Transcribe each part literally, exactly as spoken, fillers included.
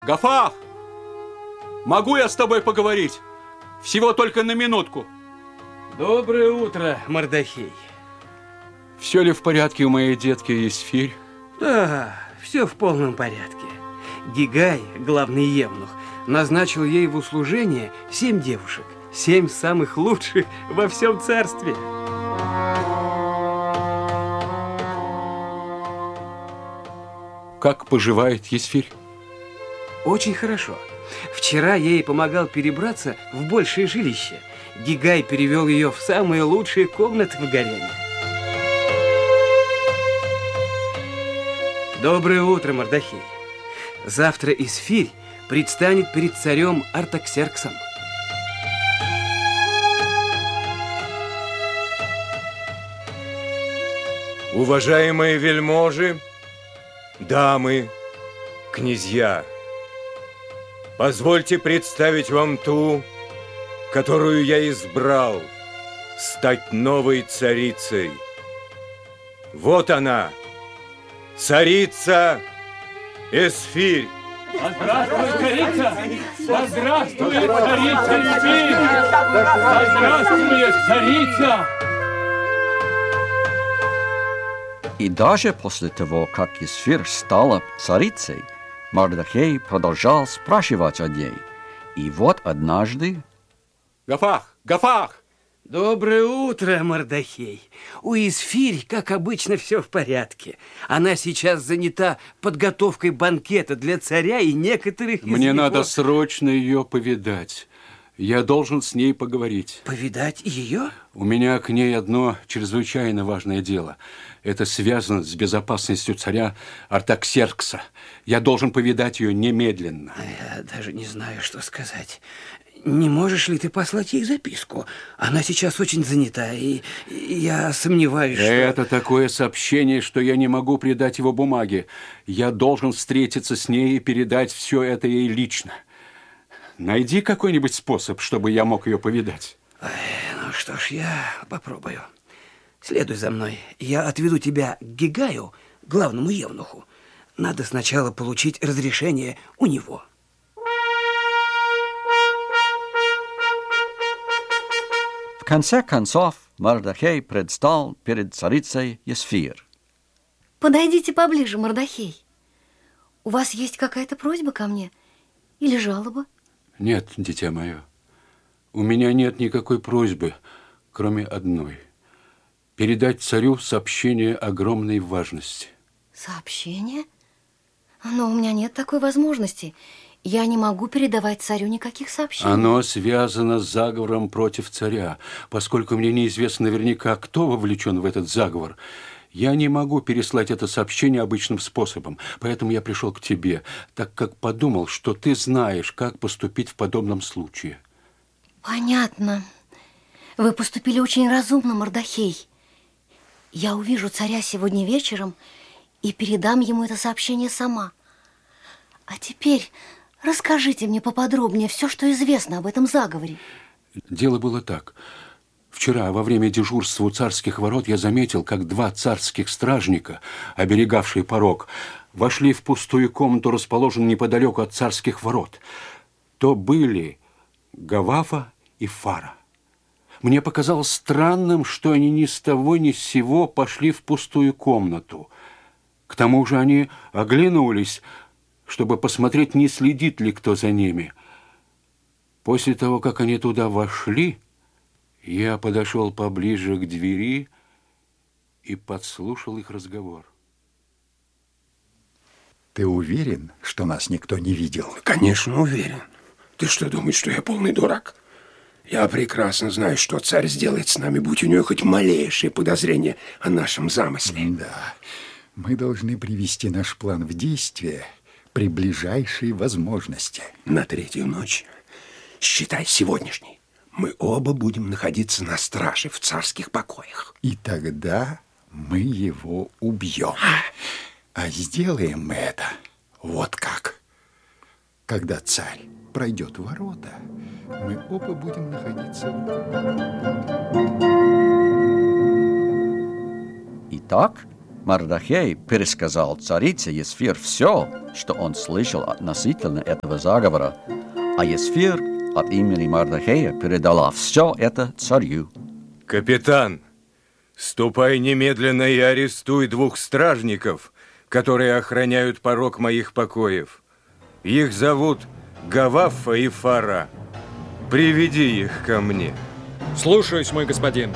Гафах! Могу я с тобой поговорить? Всего только на минутку. Доброе утро, Мордохей. Все ли в порядке у моей детки Есфирь? Да, все в полном порядке. Гигай, главный евнух, назначил ей в услужение семь девушек. Семь самых лучших во всем царстве. Как поживает Есфирь? Очень хорошо. Вчера я ей помогал перебраться в большее жилище. Гигай перевел ее в самые лучшие комнаты в гареме. Доброе утро, Мордохей. Завтра Есфирь предстанет перед царем Артаксерксом. Уважаемые вельможи, дамы, князья, позвольте представить вам ту, которую я избрал стать новой царицей. Вот она, царица Есфирь. Здравствуй, царица! Здравствуй, царица Есфирь! Здравствуй, царица! И даже после того, как Есфирь стала царицей, Мордохей продолжал спрашивать о ней. И вот однажды... Гафах! Гафах! Доброе утро, Мордохей. У Есфирь, как обычно, все в порядке. Она сейчас занята подготовкой банкета для царя и некоторых из Мне его... надо срочно ее повидать. Я должен с ней поговорить. Повидать ее? У меня к ней одно чрезвычайно важное дело. Это связано с безопасностью царя Артаксеркса. Я должен повидать ее немедленно. Я даже не знаю, что сказать. Не можешь ли ты послать ей записку? Она сейчас очень занята, и, и я сомневаюсь, что... Это такое сообщение, что я не могу придать его бумаге. Я должен встретиться с ней и передать все это ей лично. Найди какой-нибудь способ, чтобы я мог ее повидать. Ой, ну что ж, я попробую. Следуй за мной. Я отведу тебя к Гигаю, главному евнуху. Надо сначала получить разрешение у него. В конце концов, Мордохей предстал перед царицей Есфирь. Подойдите поближе, Мордохей. У вас есть какая-то просьба ко мне? Или жалоба? Нет, дитя мое. У меня нет никакой просьбы, кроме одной. Передать царю сообщение огромной важности. Сообщение? Но у меня нет такой возможности. Я не могу передавать царю никаких сообщений. Оно связано с заговором против царя. Поскольку мне неизвестно наверняка, кто вовлечен в этот заговор, я не могу переслать это сообщение обычным способом. Поэтому я пришел к тебе, так как подумал, что ты знаешь, как поступить в подобном случае. Понятно. Вы поступили очень разумно, Мордохей. Я увижу царя сегодня вечером и передам ему это сообщение сама. А теперь расскажите мне поподробнее все, что известно об этом заговоре. Дело было так. Вчера во время дежурства у царских ворот я заметил, как два царских стражника, оберегавшие порог, вошли в пустую комнату, расположенную неподалеку от царских ворот. То были Гавафа и Фара. Мне показалось странным, что они ни с того ни с сего пошли в пустую комнату. К тому же они оглянулись, чтобы посмотреть, не следит ли кто за ними. После того, как они туда вошли, я подошел поближе к двери и подслушал их разговор. Ты уверен, что нас никто не видел? Конечно, уверен. Ты что, думаешь, что я полный дурак? Я прекрасно знаю, что царь сделает с нами, будь у него хоть малейшее подозрение о нашем замысле. Да, мы должны привести наш план в действие при ближайшей возможности. На третью ночь, считай сегодняшней, мы оба будем находиться на страже в царских покоях. И тогда мы его убьем. А сделаем мы это вот как. Когда царь пройдет ворота, мы оба будем находиться... Итак, Мардахей пересказал царице Есфир все, что он слышал относительно этого заговора, а Есфир от имени Мардахея передала все это царю. Капитан, ступай немедленно и арестуй двух стражников, которые охраняют порог моих покоев. Их зовут Гаваффа и Фара. Приведи их ко мне. Слушаюсь, мой господин.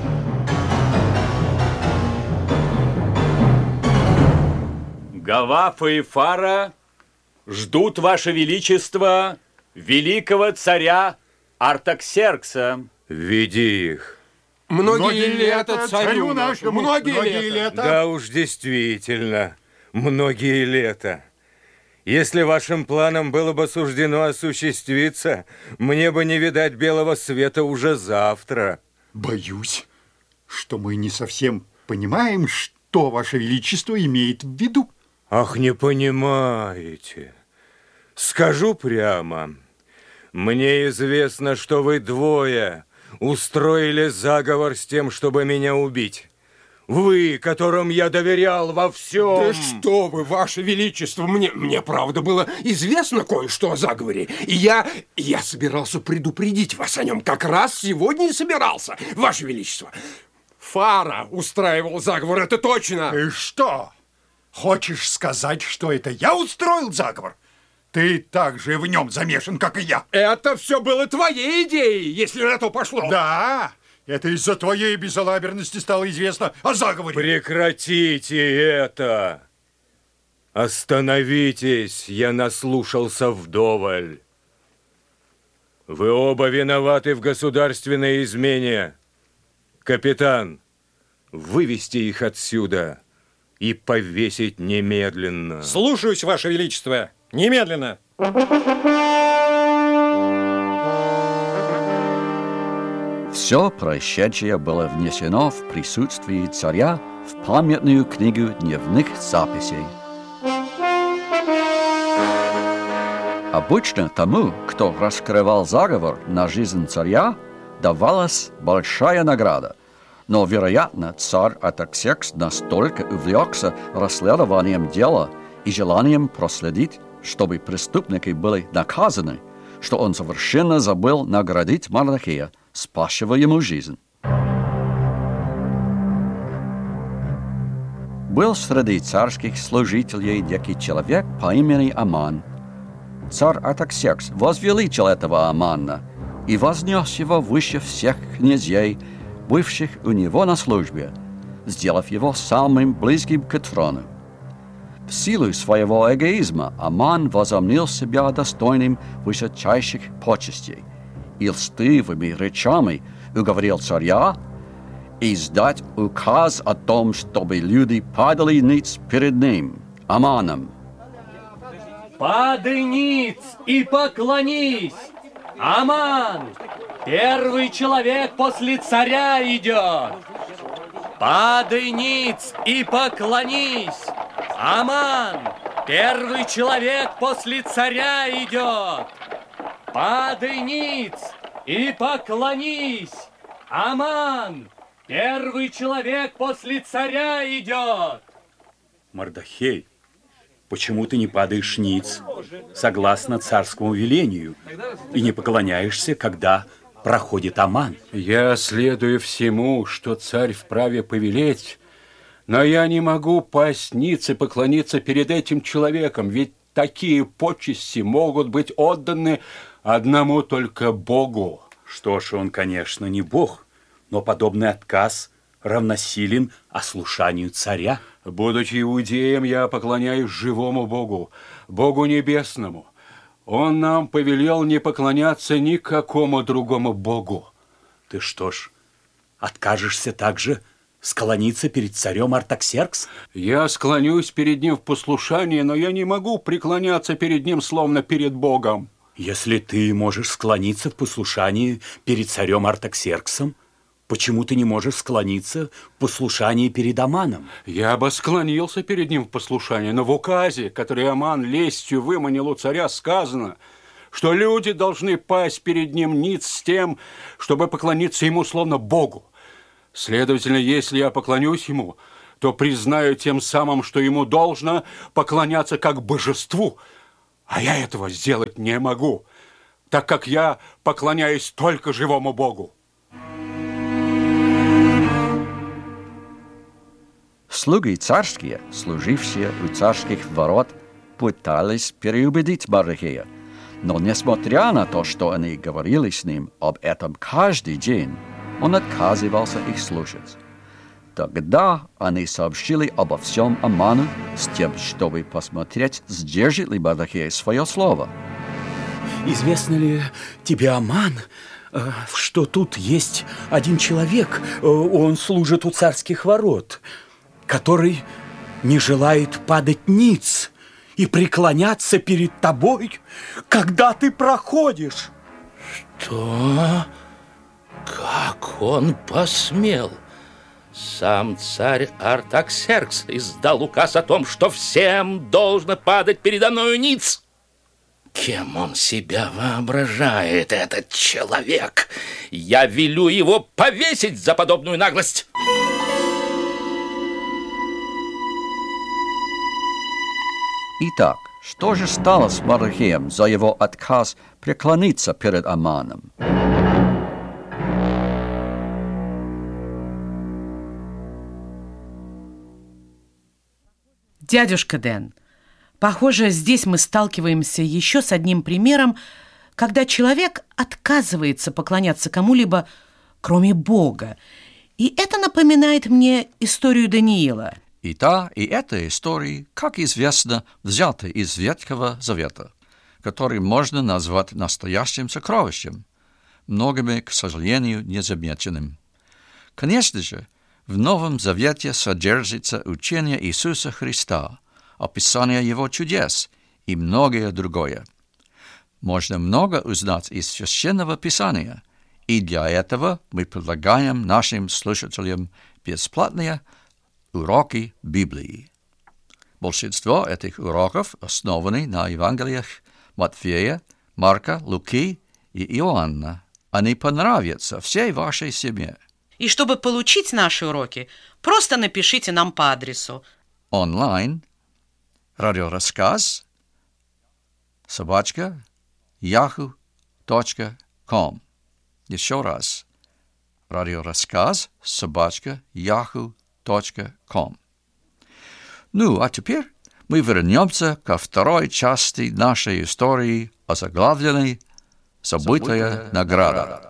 Гаваффа и Фара ждут, Ваше Величество, великого царя Артаксеркса. Веди их. Многие, многие лета царю нашему. Многие, многие лета. лета. Да уж, действительно, многие лета. Если вашим планам было бы суждено осуществиться, мне бы не видать белого света уже завтра. Боюсь, что мы не совсем понимаем, что Ваше Величество имеет в виду. Ах, не понимаете. Скажу прямо. Мне известно, что вы двое устроили заговор с тем, чтобы меня убить. Вы, которым я доверял во всем. Да что вы, Ваше Величество, мне, мне правда было известно кое-что о заговоре. И я, я собирался предупредить вас о нем. Как раз сегодня и собирался, Ваше Величество. Фара устраивал заговор, это точно. Ты что, хочешь сказать, что это я устроил заговор? Ты так же в нем замешан, как и я. Это все было твоей идеей, если на то пошло. Да, это из-за твоей безалаберности стало известно о заговоре. Прекратите это. Остановитесь, я наслушался вдоволь. Вы оба виноваты в государственной измене. Капитан, вывести их отсюда и повесить немедленно. Слушаюсь, Ваше Величество. Немедленно. Все происшедшее было внесено в присутствии царя в памятную книгу дневных записей. Обычно тому, кто раскрывал заговор на жизнь царя, давалась большая награда. Но, вероятно, царь Артаксеркс настолько увлекся расследованием дела и желанием проследить, чтобы преступники были наказаны, что он совершенно забыл наградить Мардахея, спасшего ему жизнь. Был среди царских служителей некий человек по имени Аман. Царь Артаксеркс возвеличил этого Амана и вознес его выше всех князей, бывших у него на службе, сделав его самым близким к трону. В силу своего эгоизма Аман возомнил себя достойным высочайших почестей и льстивыми речами уговорил царя издать указ о том, чтобы люди падали ниц перед ним, Аманом. Падай ниц и поклонись! Аман, первый человек после царя идет! Падай ниц и поклонись! Аман, первый человек после царя идет! Падай ниц и поклонись! Аман, первый человек после царя идет! Мардахей, почему ты не падаешь ниц, согласно царскому велению, и не поклоняешься, когда проходит Аман? Я следую всему, что царь вправе повелеть, но я не могу пасть ниц и поклониться перед этим человеком, ведь такие почести могут быть отданы одному только Богу. Что ж, он, конечно, не Бог, но подобный отказ равносилен ослушанию царя. Будучи иудеем, я поклоняюсь живому Богу, Богу небесному. Он нам повелел не поклоняться никакому другому Богу. Ты что ж, откажешься также склониться перед царем Артаксеркс? Я склонюсь перед ним в послушании, но я не могу преклоняться перед ним, словно перед Богом. Если ты можешь склониться в послушании перед царем Артаксерксом, почему ты не можешь склониться в послушании перед Аманом? Я бы склонился перед ним в послушании, но в указе, который Аман лестью выманил у царя, сказано, что люди должны пасть перед ним ниц с тем, чтобы поклониться ему словно Богу. Следовательно, если я поклонюсь ему, то признаю тем самым, что ему должно поклоняться как божеству. А я этого сделать не могу, так как я поклоняюсь только живому Богу. Слуги царские, служившие у царских ворот, пытались переубедить Мардахея. Но несмотря на то, что они говорили с ним об этом каждый день, он отказывался их слушать. Тогда они сообщили обо всем Аману с тем, чтобы посмотреть, сдержит ли Мардахей свое слово. Известно ли тебе, Аман, что тут есть один человек, он служит у царских ворот, который не желает падать ниц и преклоняться перед тобой, когда ты проходишь? Что? Как он посмел? Сам царь Артаксеркс издал указ о том, что всем должно падать передо мною ниц. Кем он себя воображает, этот человек? Я велю его повесить за подобную наглость. Итак, что же стало с Мардахеем за его отказ преклониться перед Аманом? Дядюшка Дэн, похоже, здесь мы сталкиваемся еще с одним примером, когда человек отказывается поклоняться кому-либо, кроме Бога. И это напоминает мне историю Даниила. И та, и эта история, как известно, взята из Ветхого Завета, который можно назвать настоящим сокровищем, многими, к сожалению, незамеченным. Конечно же, в Новом Завете содержится учение Иисуса Христа, описание Его чудес и многое другое. Можно много узнать из Священного Писания, и для этого мы предлагаем нашим слушателям бесплатные уроки Библии. Большинство этих уроков основаны на Евангелиях Матфея, Марка, Луки и Иоанна. Они понравятся всей вашей семье. И чтобы получить наши уроки, просто напишите нам по адресу онлайн радиорассказ собачка яху точка ком. Еще раз. Радиорассказ собачка яху точка ком. Ну, а теперь мы вернемся ко второй части нашей истории, озаглавленной «Забытая награда».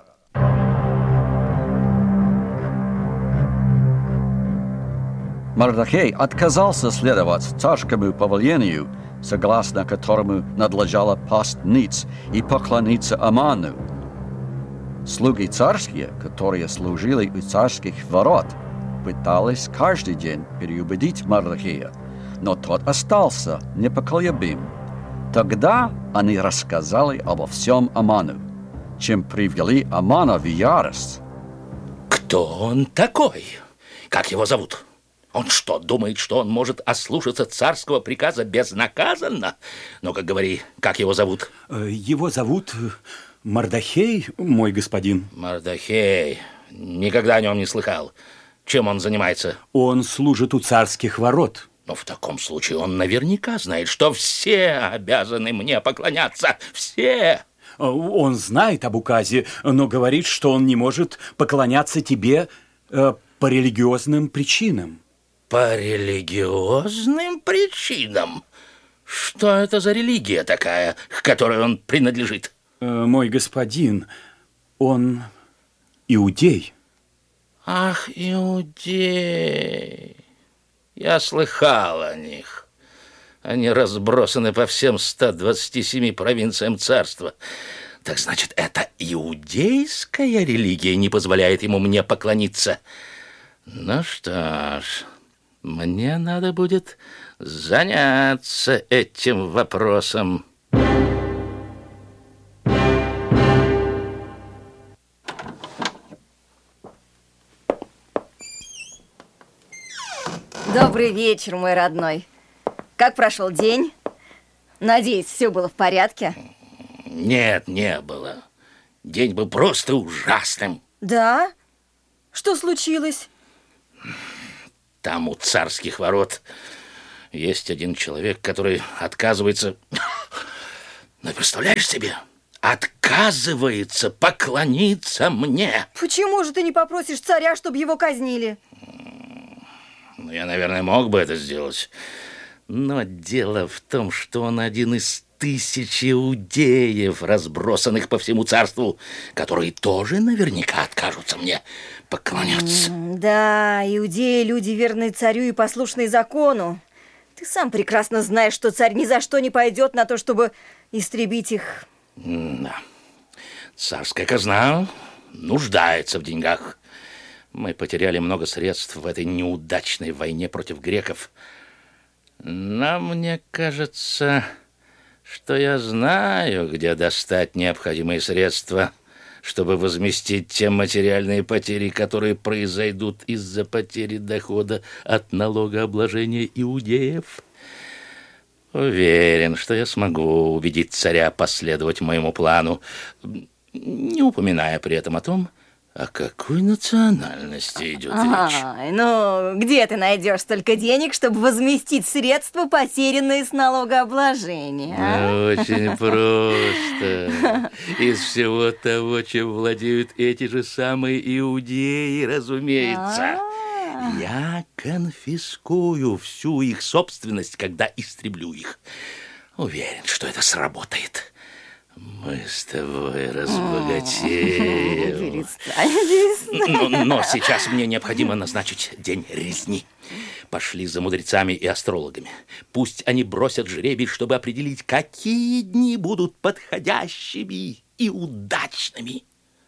Мардахей отказался следовать царскому повелению, согласно которому надлежало пасть ниц и поклониться Аману. Слуги царские, которые служили у царских ворот, пытались каждый день переубедить Мардахея, но тот остался непоколебим. Тогда они рассказали обо всем Аману, чем привели Амана в ярость. Кто он такой? Как его зовут? Он что, думает, что он может ослушаться царского приказа безнаказанно? Ну-ка, говори, как его зовут? Его зовут Мардахей, мой господин. Мардахей. Никогда о нем не слыхал. Чем он занимается? Он служит у царских ворот. Ну, в таком случае он наверняка знает, что все обязаны мне поклоняться. Все! Он знает об указе, но говорит, что он не может поклоняться тебе э, по религиозным причинам. По религиозным причинам? Что это за религия такая, к которой он принадлежит? Э, мой господин, он иудей. Ах, иудей. Я слыхал о них. Они разбросаны по всем ста двадцати семи провинциям царства. Так значит, это иудейская религия не позволяет ему мне поклониться. Ну что ж, мне надо будет заняться этим вопросом. Добрый вечер, мой родной. Как прошел день? Надеюсь, все было в порядке? Нет, не было. День был просто ужасным. Да? Что случилось? Там у царских ворот есть один человек, который отказывается... Ну, представляешь себе? Отказывается поклониться мне. Почему же ты не попросишь царя, чтобы его казнили? Ну, я, наверное, мог бы это сделать. Но дело в том, что он один из тысяч иудеев, разбросанных по всему царству, которые тоже наверняка откажутся мне поклоняться. М, Да, иудеи – люди, верные царю и послушные закону. Ты сам прекрасно знаешь, что царь ни за что не пойдет на то, чтобы истребить их. Да. Царская казна нуждается в деньгах. Мы потеряли много средств в этой неудачной войне против греков. Но мне кажется, что я знаю, где достать необходимые средства, чтобы возместить те материальные потери, которые произойдут из-за потери дохода от налогообложения иудеев. Уверен, что я смогу убедить царя последовать моему плану, не упоминая при этом о том, о какой национальности идет речь. Ай, ну, где ты найдешь столько денег, чтобы возместить средства, потерянные с налогообложения? а? Очень просто. Из всего того, чем владеют эти же самые иудеи, разумеется. Я конфискую всю их собственность, когда истреблю их. Уверен, что это сработает. Мы с тобой разбогатеем. Но, но сейчас мне необходимо назначить день резни. Пошли за мудрецами и астрологами. Пусть они бросят жребий, чтобы определить, какие дни будут подходящими и удачными.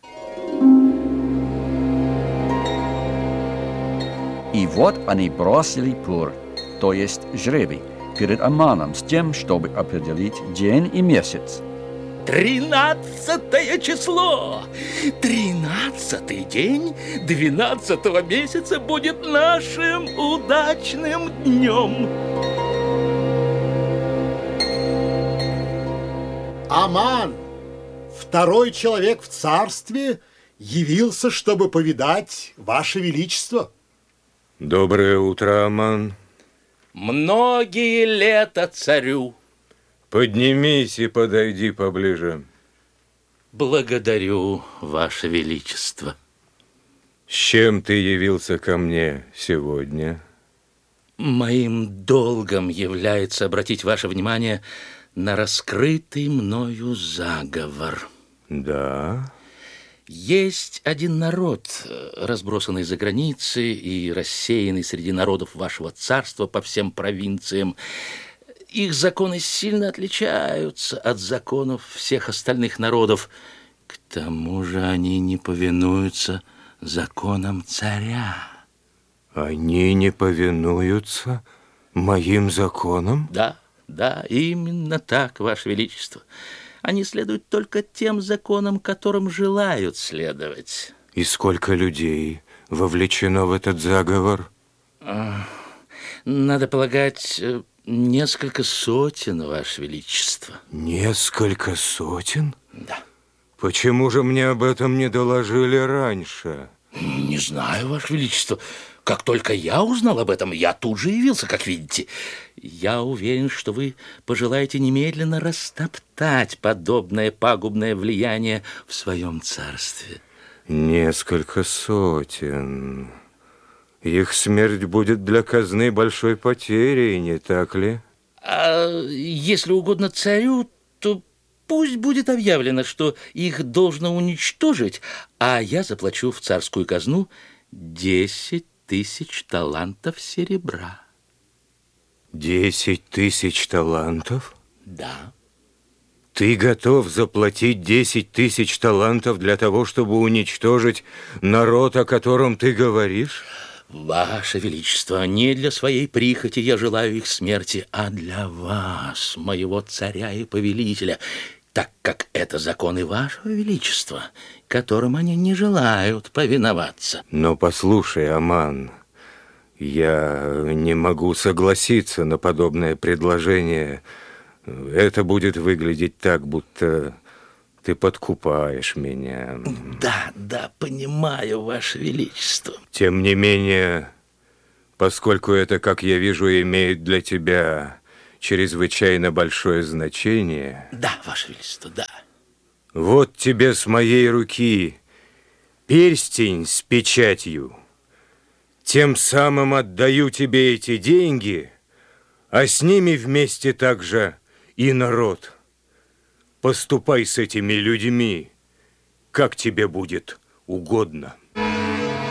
И вот они бросили пур, то есть жребий, перед Аманом с тем, чтобы определить день и месяц. Тринадцатое число! Тринадцатый день двенадцатого месяца будет нашим удачным днем. Аман, второй человек в царстве, явился, чтобы повидать Ваше Величество. Доброе утро, Аман. Многие лета царю. Поднимись и подойди поближе. Благодарю, Ваше Величество. С чем ты явился ко мне сегодня? Моим долгом является обратить ваше внимание на раскрытый мною заговор. Да? Есть один народ, разбросанный за границей и рассеянный среди народов вашего царства по всем провинциям. Их законы сильно отличаются от законов всех остальных народов. К тому же они не повинуются законам царя. Они не повинуются моим законам? Да, да, именно так, Ваше Величество. Они следуют только тем законам, которым желают следовать. И сколько людей вовлечено в этот заговор? Надо полагать, несколько сотен, Ваше Величество. Несколько сотен? Да. Почему же мне об этом не доложили раньше? Не знаю, Ваше Величество. Как только я узнал об этом, я тут же явился, как видите. Я уверен, что вы пожелаете немедленно растоптать подобное пагубное влияние в своем царстве. Несколько сотен. Их смерть будет для казны большой потерей, не так ли? А если угодно царю, то пусть будет объявлено, что их должно уничтожить, а я заплачу в царскую казну десять тысяч талантов серебра. Десять тысяч талантов? Да. Ты готов заплатить десять тысяч талантов для того, чтобы уничтожить народ, о котором ты говоришь? Ваше Величество, не для своей прихоти я желаю их смерти, а для вас, моего царя и повелителя, так как это законы Вашего Величества, которым они не желают повиноваться. Но послушай, Аман, я не могу согласиться на подобное предложение. Это будет выглядеть так, будто ты подкупаешь меня. Да, да, понимаю, Ваше Величество. Тем не менее, Поскольку это, как я вижу, имеет для тебя чрезвычайно большое значение... Да, Ваше Величество, да. Вот тебе с моей руки перстень с печатью. Тем самым отдаю тебе эти деньги, а с ними вместе также и народ. Поступай с этими людьми, как тебе будет угодно.